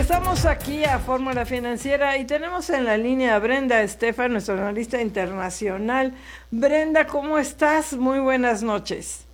Regresamos aquí a Fórmula Financiera y tenemos en la línea a Brenda Estefan, nuestra analista internacional. Brenda, ¿cómo estás? Muy buenas noches.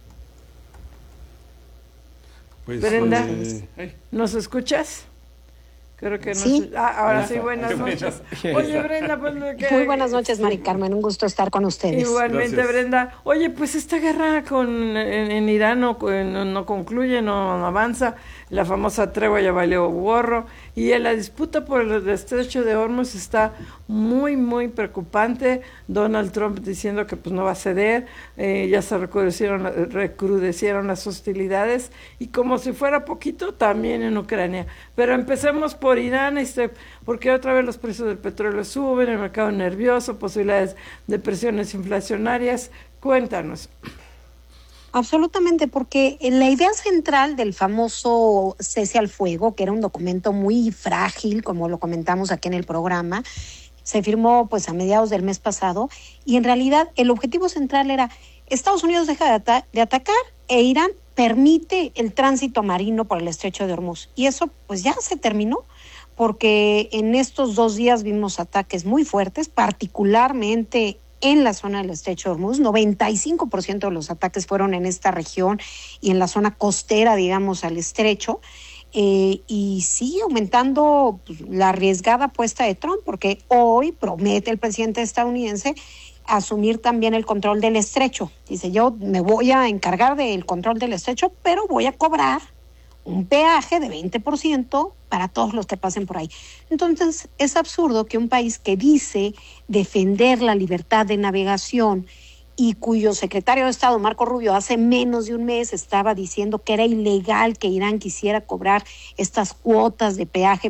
Pues, Brenda, ¿nos escuchas? Creo que no. Sí. Ahora sí, buenas noches. Oye, Brenda, pues muy buenas noches, Mari Carmen, un gusto estar con ustedes. Igualmente, gracias. Brenda. Oye, pues esta guerra en Irán no concluye, no avanza. La famosa tregua ya valió gorro. Y la disputa por el estrecho de Hormuz está muy, muy preocupante. Donald Trump diciendo que pues no va a ceder. Ya se recrudecieron las hostilidades. Y como si fuera poquito, también en Ucrania. Pero empecemos por Irán, porque otra vez los precios del petróleo suben, el mercado nervioso, posibilidades de presiones inflacionarias. Cuéntanos. Absolutamente, porque la idea central del famoso cese al fuego, que era un documento muy frágil, como lo comentamos aquí en el programa, se firmó pues a mediados del mes pasado, y en realidad el objetivo central era Estados Unidos deja de atacar e Irán permite el tránsito marino por el estrecho de Hormuz. Y eso pues ya se terminó, porque en estos 2 días vimos ataques muy fuertes, particularmente en la zona del estrecho de Hormuz. 95% de los ataques fueron en esta región y en la zona costera, digamos, al estrecho. Y sigue aumentando pues, la arriesgada apuesta de Trump, porque hoy promete el presidente estadounidense asumir también el control del estrecho. Dice, yo me voy a encargar del control del estrecho, pero voy a cobrar un peaje de 20% para todos los que pasen por ahí. Entonces, es absurdo que un país que dice defender la libertad de navegación y cuyo secretario de Estado, Marco Rubio, hace menos de un mes estaba diciendo que era ilegal que Irán quisiera cobrar estas cuotas de peaje